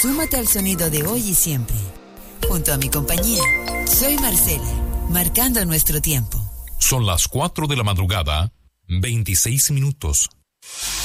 Súmate al sonido de hoy y siempre. Junto a mi compañía, soy Marcela, marcando nuestro tiempo. Son las 4 de la madrugada, 26 minutos.